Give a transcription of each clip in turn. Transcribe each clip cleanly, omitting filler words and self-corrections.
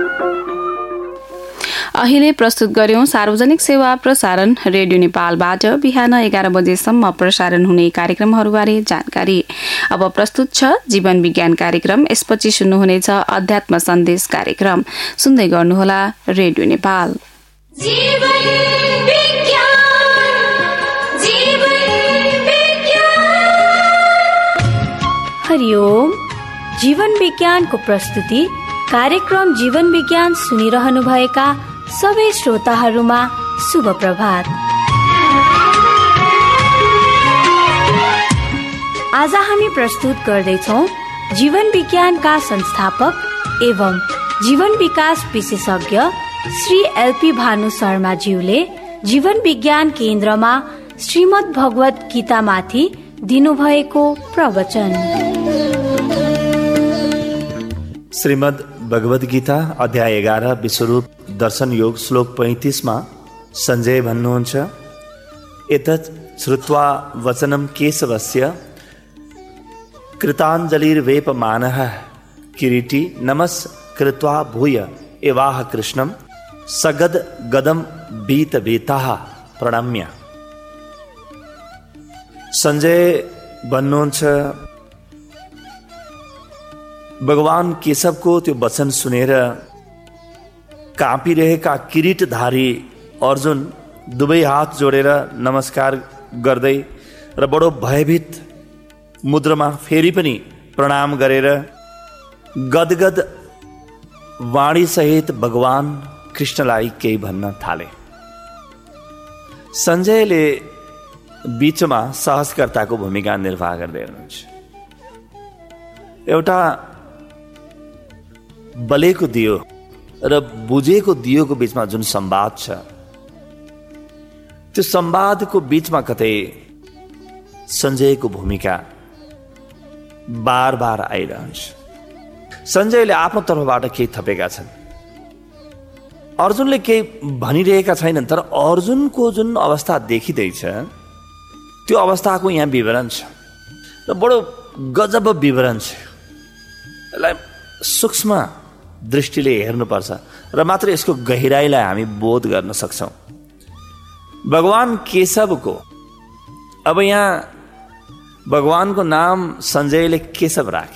अहिले प्रस्तुत गर्यौं सार्वजनिक सेवा प्रसारण रेडियो नेपालबाट बिहान 11 बजेसम्म प्रसारण हुने कार्यक्रमहरूबारे जानकारी। अब प्रस्तुत छ जीवन विज्ञान कार्यक्रम। यसपछि सुन्नुहुनेछ अध्यात्म सन्देश कार्यक्रम। सुन्दै गर्नुहोला रेडियो नेपाल। हरिओम। जीवन विज्ञानको प्रस्तुति कार्यक्रम जीवन विज्ञान सुनिरहनु भएका सबै श्रोताहरूमा शुभ प्रभात। आज हामी प्रस्तुत गर्दैछौँ जीवन विज्ञानका संस्थापक एवं जीवन विकास विशेषज्ञ श्री एलपी भानु शर्मा ज्यूले जीवन विज्ञान केन्द्रमा श्रीमद् भगवत गीतामाथि दिनुभएको प्रवचन। श्रीमद् भगवत गीता अध्याय 11 विश्वरूप दर्शन योग श्लोक 35 मा संजय भन्नुहुन्छ, एतत् श्रुत्वा वचनं केशवस्य कृताञ्जलिर्वेपमानः किरीटी नमस्कृत्वा भूय एवाह कृष्णं सगद गदम बीत बीताः प्रणम्य। संजय भन्नुहुन्छ, भगवान केशवको त्यो वचन सुनेर काँपिरहेका किरीटधारी अर्जुन दुवै हात जोडेर नमस्कार गर्दै र बडो भयभीत मुद्रामा फेरि पनि प्रणाम गरेर गदगद वाणीसहित भगवान कृष्णलाई केही भन्न थाले। संजयले बीचमा सहजकर्ताको भूमिका निर्वाह गर्दै हुनुहुन्छ। एउटा बलेको दियो र बुझेको दियोको बीचमा जुन संवाद छ, त्यो संवादको बीचमा कतै संजयको भूमिका बार बार आइरहन्छ। संजयले आफ्नो तर्फबाट केही थपेका छन्, अर्जुनले केही भनिरहेका छैनन्, तर अर्जुनको जुन अवस्था देखिँदैछ त्यो अवस्थाको यहाँ विवरण छ र बडो गजब विवरण छ। यसलाई सूक्ष्म दृष्टिले हेर्नुपर्छ र मात्र यसको गहिराईलाई हामी बोध गर्न सक्छौँ। भगवान केशवको, अब यहाँ भगवानको नाम संजयले केशव राखे,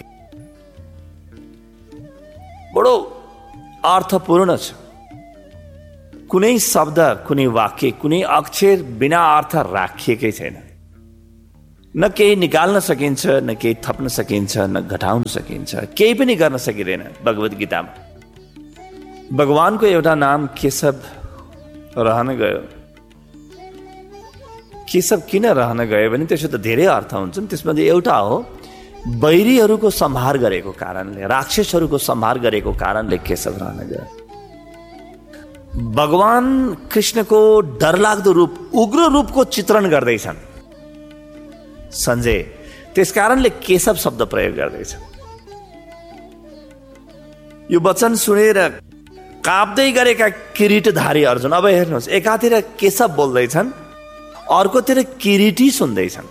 बडो अर्थपूर्ण छ। कुनै शब्द, कुनै वाक्य, कुनै अक्षर बिना अर्थ राखिएकै छैन। न केही निकाल्न सकिन्छ, न केही थप्न सकिन्छ, न घटाउन सकिन्छ, केही पनि गर्न सकिँदैन। भगवत गीतामा भगवानको एउटा नाम केशव रहन गयो। केशव किन रहन गयो भने त्यसो त धेरै अर्थ हुन्छन्। त्यसमध्ये एउटा हो बैरीहरूको संहार गरेको कारणले, राक्षसहरूको संहार गरेको कारणले केशव रहन गयो। भगवान कृष्णको डरलाग्दो रूप, उग्र रूपको चित्रण गर्दैछन् संजय, त्यस कारणले केशव शब्द प्रयोग गर्दैछ। यो वचन सुनेर काँप्दै गरेका किरीटधारी अर्जुन, अब हेर्नुहोस्, एकातिर केशव बोल्दैछन्, अर्कोतिर किरीटी सुन्दैछन्।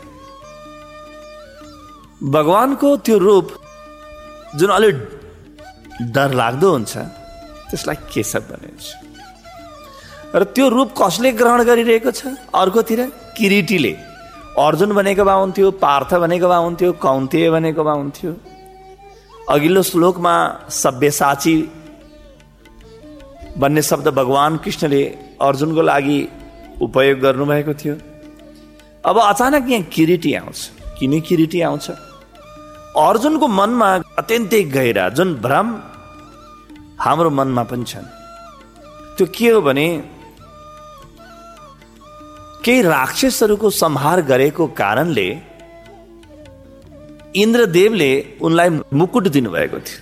भगवानको त्यो रूप जुन अलि डरलाग्दो हुन्छ त्यसलाई केशव भनिन्छ। र त्यो रूप कसले ग्रहण गरिरहेको छ? अर्कोतिर किरीटीले। अर्जुन भनेको भए हुन्थ्यो, पार्थ भनेको भए हुन्थ्यो, कौन्तेय भनेको भए हुन्थ्यो। अघिल्लो श्लोकमा सब्यसाची भन्ने शब्द भगवान कृष्णले अर्जुनको लागि उपयोग गर्नुभएको थियो। अब अचानक यहाँ किरीटी आउँछ। किन किरीटी आउँछ? अर्जुनको मनमा अत्यन्तै गहिरा जुन भ्रम हाम्रो मनमा पनि छन्, त्यो के हो भने केही राक्षसहरूको संहार गरेको कारणले इन्द्रदेवले उनलाई मुकुट दिनुभएको थियो।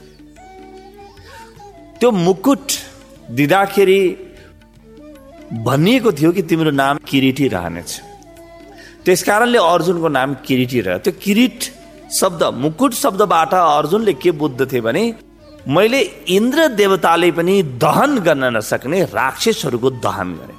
त्यो मुकुट दिँदाखेरि भनिएको थियो कि तिम्रो नाम किरीटी रहनेछ। त्यसकारणले अर्जुनको नाम किरीटी रह्यो। त्यो किरीट शब्द, मुकुट शब्दबाट अर्जुनले के बुझ्दथे भने मैले इन्द्र देवताले पनि दहन गर्न नसक्ने राक्षसहरूको दहन गरेँ,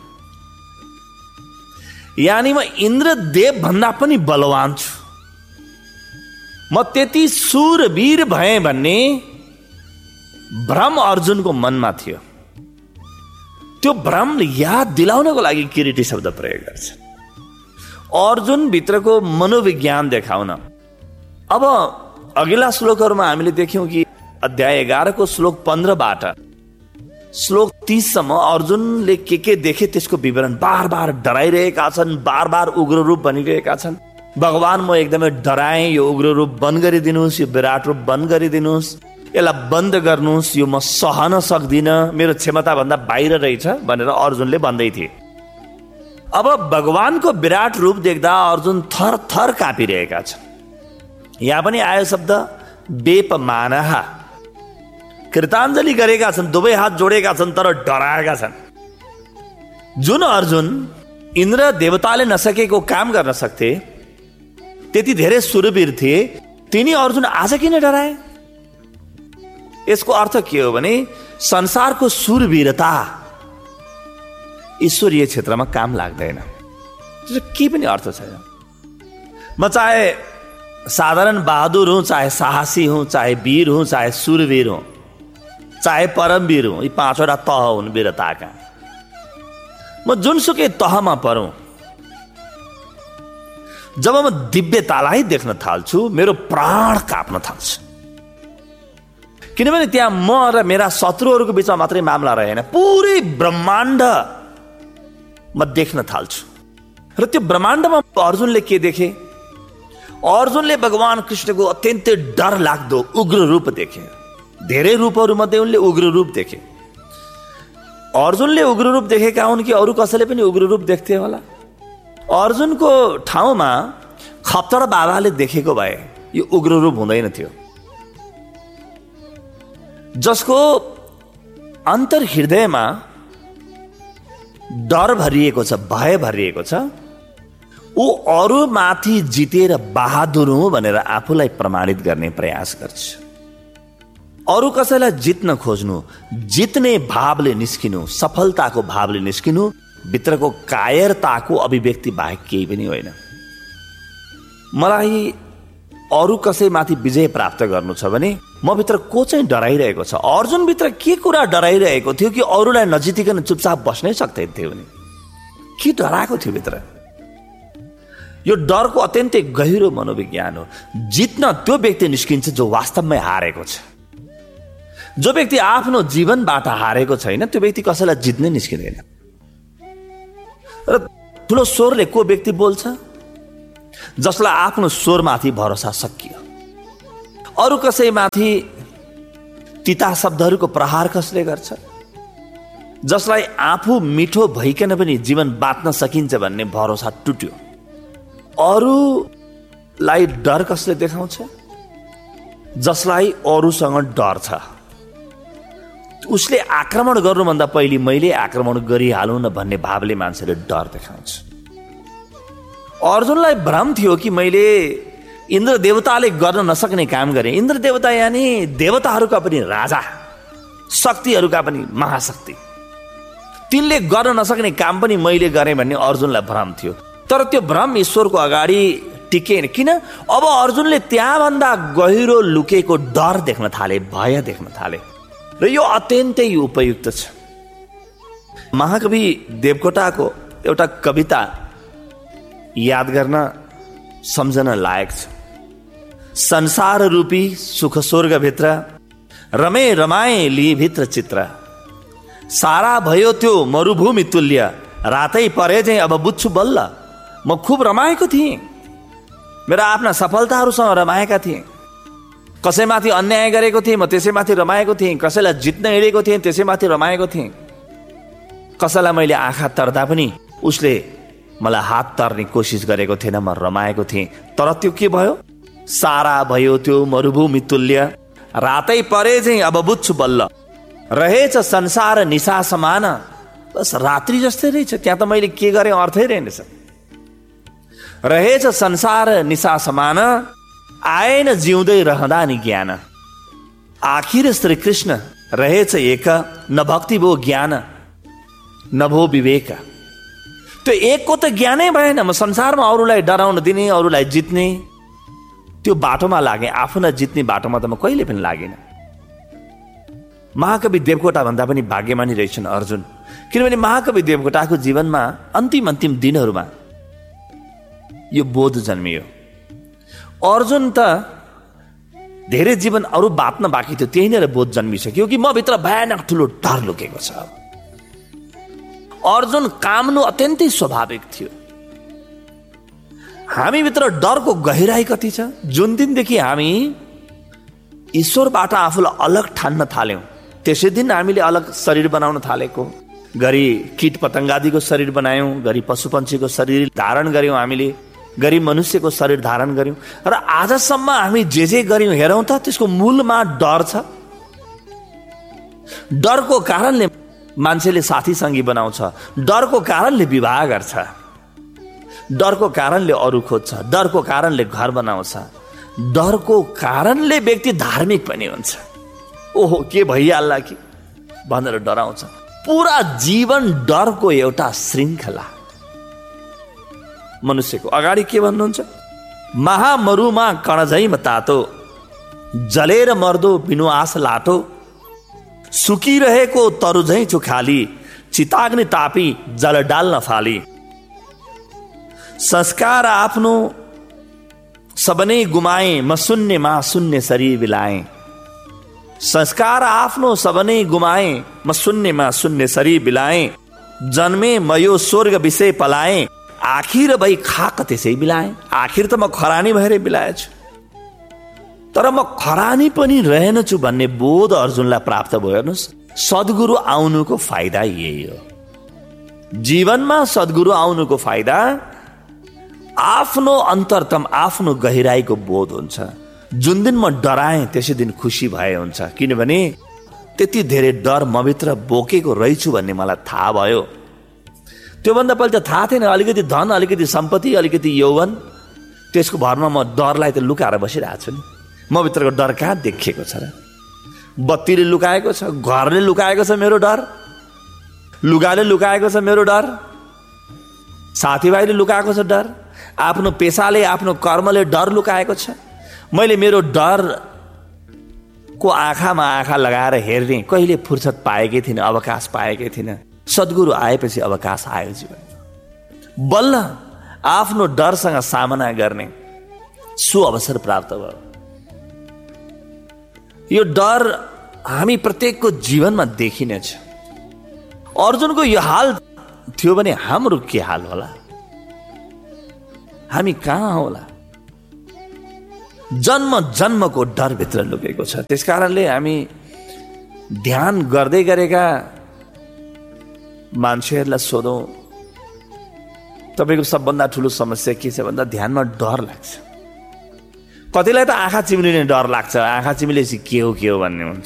यानी म इन्द्रदेव भन्दा पनि बलवान छु, म त्यति सुरवीर भएँ भन्ने भ्रम अर्जुनको मनमा थियो। त्यो भ्रम याद दिलाउनको लागि किरीटी शब्द प्रयोग गर्छ। अर्जुन भित्रको मनोविज्ञान देखाउन। अब अघिल्ला श्लोकहरूमा हामीले देख्यौं कि अध्याय 11 को श्लोक 15बाट श्लोक 30 सम्म अर्जुनले के देखे त्यसको विवरण बार बार डराइरहेका छन्, बार बार उग्र रूप बनिरहेका छन्। भगवान म एकदमै डराएँ, यो उग्र रूप बन्द गरिदिनुहोस्, यो विराट रूप बन्द गरिदिनुहोस्, यसलाई बन्द गर्नुहोस्, यो म सहन सक्दिनँ, मेरो क्षमता भन्दा बाहिर रहेछ भनेर अर्जुनले भन्दै थिए। अब भगवानको विराट रूप देख्दा अर्जुन थर थर काँपिरहेका छन्। यहाँ पनि आयो शब्द वेपमानः। कृताञ्जली गरेका छन्, दुवै हात जोडेका छन्, तर डराएका छन्। जुन अर्जुन इन्द्र देवताले नसकेको काम गर्न सक्थे, त्यति धेरै सुरवीर थिए, तिनी अर्जुन आज किन डराए? यसको अर्थ के हो भने संसारको सुरवीरता ईश्वरीय क्षेत्रमा काम लाग्दैन। के पनि अर्थ छैन। म चाहे साधारण बहादुर हूं, चाहे साहसी हूं, चाहे वीर हूं, चाहे सुरवीर हूं, चाहे परमवीर हूं, यी 5वटा तह हुन् वीरताका। म जुनसुकै तहमा परौं, जब म दिव्यतालाई देख्न थाल्छु मेरो प्राण काप्न थाल्छ। किनभने त्यहाँ म र मेरा शत्रुहरूको बीचमा मात्रै मामला रहेन, पुरै ब्रह्माण्ड म देख्न थाल्छु। र त्यो ब्रह्माण्डमा अर्जुनले के देखे? अर्जुनले भगवान कृष्णको अत्यन्तै डर लाग्दो उग्र रूप देखे। धेरै रूपहरू मध्ये उनले उग्र रूप देखे। अर्जुनले उग्र रूप देखेका हुन् कि अरू कसैले पनि उग्र रूप देख्थे होला? अर्जुनको ठाउँमा खप्तर बाबाले देखेको भए यो उग्र रूप हुँदैन थियो। जसको अन्तर हृदयमा डर भरिएको छ, भय भरिएको छ, ऊ अरू माथि जितेर बहादुर हुँ भनेर आफूलाई प्रमाणित गर्ने प्रयास गर्छ। अरू कसैलाई जित्न खोज्नु, जित्ने भावले निस्किनु, सफलताको भावले निस्किनु भित्रको कायरताको अभिव्यक्ति बाहेक केही पनि होइन। मलाई अरू कसैमाथि विजय प्राप्त गर्नु छ भने म भित्र को चाहिँ डराइरहेको छ? अर्जुन भित्र के कुरा डराइरहेको थियो कि अरूलाई नजितिकन चुपचाप बस्नै सक्दैथ्यो भने? के डराएको थियो भित्र? यो डरको अत्यन्तै गहिरो मनोविज्ञान हो। जित्न त्यो व्यक्ति निस्किन्छ जो वास्तवमै हारेको छ। जो व्यक्ति आफ्नो जीवनबाट हारेको छैन त्यो व्यक्ति कसैलाई जित्नै निस्किँदैन। र ठुलो स्वरले को व्यक्ति बोल्छ? जसलाई आफ्नो स्वरमाथि भरोसा सकियो। अरू कसैमाथि तिता शब्दहरूको प्रहार कसले गर्छ? जसलाई आफू मिठो भइकन पनि जीवन बाँच्न सकिन्छ भन्ने भरोसा टुट्यो। अरूलाई डर कसले देखाउँछ? जसलाई अरूसँग डर छ। उसले आक्रमण गर्नुभन्दा पहिले मैले आक्रमण गरिहालौँ न भन्ने भावले मान्छेले डर देखाउँछ। अर्जुनलाई भ्रम थियो कि मैले इन्द्र देवताले गर्न नसक्ने काम गरेँ। इन्द्र देवता यानि देवताहरूका पनि राजा, शक्तिहरूका पनि महाशक्ति, तिनले गर्न नसक्ने काम पनि मैले गरेँ भन्ने अर्जुनलाई भ्रम थियो। तर त्यो भ्रम ईश्वरको अगाडि टिकेन। किन? अब अर्जुनले त्यहाँभन्दा गहिरो लुकेको डर देख्न थाले, भय देख्न थाले। र यो अत्यन्तै उपयुक्त छ। महाकवि देवकोटाको एउटा कविता याद गर्न सम्झन लायक छ। संसार रूपी सुख स्वर्गभित्र रमे रमाए लिए भित्र चित्र, सारा भयो त्यो मरुभूमि तुल्य, रातै परे चाहिँ अब बुझ्छु बल्ल। म खुब रमाएको थिएँ, मेरा आफ्ना सफलताहरूसँग रमाएका थिएँ। कसैमाथि अन्याय गरेको थिएँ, म त्यसैमाथि रमाएको थिएँ। कसैलाई जित्न हिँडेको थिएँ, त्यसैमाथि रमाएको थिएँ। कसैलाई मैले आँखा तर्दा पनि उसले मलाई हात तर्ने कोसिस गरेको थिएन, म रमाएको थिएँ। तर त्यो के भयो? सारा भयो त्यो मरुभूमि तुल्य, रातै परे चाहिँ अब बुझ्छु बल्ल, रहेछ संसार निशा समान। बस रात्रि जस्तै रहेछ, त्यहाँ त मैले के गरेँ अर्थै रहेनछ। रहेछ संसार निशा समान, आएन जिउँदै रहँदा नि ज्ञान। आखिर श्री कृष्ण रहेछ एक, न भक्ति भो ज्ञान न भो विवेक। त्यो एकको त ज्ञानै भएन। म संसारमा अरूलाई डराउन दिने, अरूलाई जित्ने त्यो बाटोमा लागेँ, आफूलाई जित्ने बाटोमा त म कहिले पनि लागेन। महाकवि देवकोटा भन्दा पनि भाग्यमानी रहेछन् अर्जुन, किनभने महाकवि देवकोटाको जीवनमा अन्तिम दिनहरूमा यो बोध जन्मियो। अर्जुन त धेरै जीवन अरू बाँच्न बाँकी थियो, त्यही नै बोध जन्मिसक्यो कि म भित्र भयानक ठुलो डर लुकेको छ। अर्जुन काम्नु अत्यन्तै स्वाभाविक थियो। हामीभित्र डरको गहिराई कति छ? जुन दिनदेखि हामी ईश्वरबाट आफूलाई अलग ठान्न थाल्यौं, त्यसै दिन हामीले अलग शरीर बनाउन थालेको। घरि कीट पतङ्गादिको शरीर बनायौं, घरि पशुपन्छीको शरीर धारण गर्यौं, हामीले घरि मनुष्यको शरीर धारण गर्यौं, र आजसम्म हामी जे गर्यौं हेरौं त त्यसको मूलमा डर छ। डरको कारणले मान्छेले साथी सङ्गी बनाउँछ, डरको कारणले विवाह गर्छ, डरको कारणले अरू खोज्छ, डरको कारणले घर बनाउँछ, डरको कारणले व्यक्ति धार्मिक पनि हुन्छ। ओहो के भइहाल्ला कि भनेर डराउँछ। पुरा जीवन डरको एउटा श्रृङ्खला। मनुष्यको अगाडि के भन्नुहुन्छ? महामरुमा कणझैमा तातो, जलेर मर्दो बिनु आस लाटो, सुकिरहेको तरुझै छु खाली, चिताग्नि तापी जल डाल्न फाली। संस्कार आफ्नो सबनै गुमाए, म शून्यमा शून्य शरीर बिलाएँ। संस्कार आफ्नो सबनै गुमाए, म शून्यमा शून्य शरीर बिलाएँ। जन्मे म यो स्वर्ग विषय पलाएँ, आखिर भई खाक त्यसै बिलाएँ। आखिर त म खरानी भएर बिलाएछु, तर म खरानी पनि रहेनछु भन्ने बोध अर्जुनलाई प्राप्त भयो। हेर्नुहोस्, सद्गुरु आउनुको फाइदा यही हो। जीवनमा सद्गुरु आउनुको फाइदा आफ्नो अन्तरतम, आफ्नो गहिराईको बोध हुन्छ। जुन दिन म डराएँ त्यसै दिन खुसी भए हुन्छ, किनभने त्यति धेरै डर म भित्र बोकेको रहेछु भन्ने मलाई थाहा भयो। त्योभन्दा पहिले त थाहा थिएन। अलिकति धन, अलिकति सम्पत्ति, अलिकति यौवन, त्यसको भरमा म डरलाई त लुकाएर बसिरहेको छु नि। म भित्रको डर कहाँ देखिएको छ र? बत्तीले लुकाएको छ, घरले लुकाएको छ मेरो डर, लुगाले लुकाएको छ मेरो डर, साथीभाइले लुकाएको छ डर, आफ्नो पेसाले, आफ्नो कर्मले डर लुकाएको छ। मैले मेरो डरको आँखामा आँखा लगाएर हेर्ने कहिले फुर्सद पाएकै थिइनँ, अवकाश पाएकै थिइनँ। सद्गुरु आएपछि अवकाश आयो जीवन। बल्ल आफ्नो डरसँग सामना गर्ने सु अवसर प्राप्त भयो। यो डर हामी प्रत्येकको जीवनमा देखिनेछ। अर्जुनको यो हाल थियो भने हाम्रो के हाल होला? हामी कहाँ होला? जन्म जन्मको डर भित्र लुकेको छ। त्यसकारणले हामी ध्यान गर्दै गरेका मान्छेहरूलाई सोधौँ, तपाईँको सबभन्दा ठुलो समस्या के छ भन्दा ध्यानमा डर लाग्छ। कतिलाई त आँखा चिम्लिने डर लाग्छ, आँखा चिम्लेपछि के हो भन्ने हुन्छ।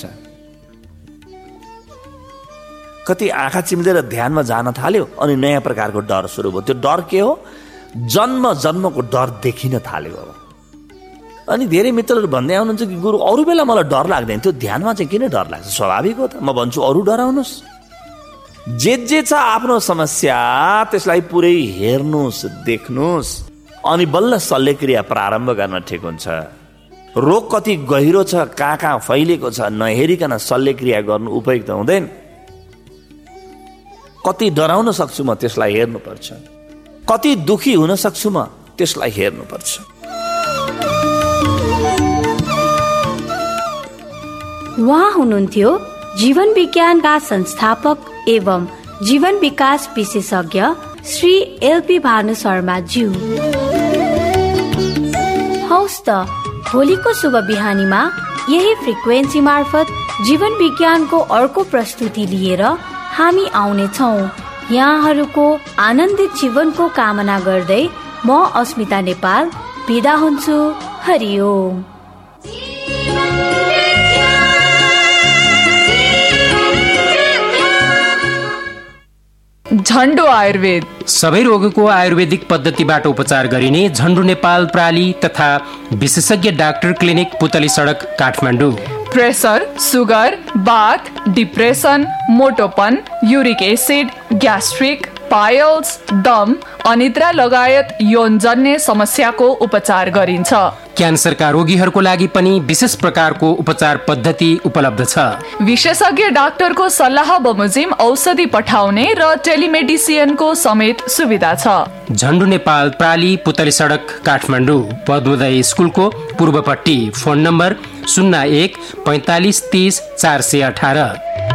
कति आँखा चिम्लेर ध्यानमा जान थाल्यो अनि नयाँ प्रकारको डर सुरु भयो। त्यो डर के हो? जन्म जन्मको डर देखिन थाल्यो अब। अनि धेरै मित्रहरू भन्दै आउनुहुन्छ कि गुरु अरू बेला मलाई डर लाग्दैन, त्यो ध्यानमा चाहिँ किन डर लाग्छ? स्वाभाविक हो त। म भन्छु अरू डराउनुहोस्, जे छ आफ्नो समस्या त्यसलाई पुरै हेर्नुहोस्, देख्नुहोस्, अनि बल्ल शल्यक्रिया प्रारम्भ गर्न ठिक हुन्छ। रोग कति गहिरो छ, कहाँ फैलिएको छ नहेरिकन शल्यक्रिया गर्नु उपयुक्त हुँदैन। कति डराउन सक्छु म त्यसलाई हेर्नुपर्छ, कति दुखी हुन सक्छु म त्यसलाई हेर्नुपर्छ। उहाँ हुनुहुन्थ्यो जीवन विज्ञानका संस्थापक एवं जीवन विकास विशेषज्ञ श्री एलपी भानु शर्माज्यू। हौस् त भोलिको शुभ बिहानीमा यही फ्रिक्वेन्सी मार्फत जीवन विज्ञानको अर्को प्रस्तुति लिएर हामी आउनेछौँ। यहाँहरूको आनन्दित जीवनको कामना गर्दै म अस्मिता नेपाल बिदा हुन्छु। हरिओम। झन्डो आयुर्वेद सबै रोगको आयुर्वेदिक पद्धतिबाट उपचार गरिने झन्डो नेपाल प्राली तथा विशेषज्ञ डाक्टर क्लिनिक पुतली सडक काठमाडौँ। प्रेसर, सुगर, बाथ, depression, मोटोपन, uric acid, gastric, piles, दम, अनिद्रा लगायत यौनजन्य समस्याको उपचार गरिन्छ। क्यान्सरका रोगीहरूको लागि पनि विशेष प्रकारको उपचार पद्धति उपलब्ध छ। विशेषज्ञ डाक्टरको सल्लाह बमोजिम औषधि पठाउने र टेलिमेडिसिनको समेत सुविधा छ। झन्डु नेपाल प्राली पुतली सडक काठमाडौँ, पद्मोदय स्कुलको पूर्वपट्टि। Phone number 01 45 30 418।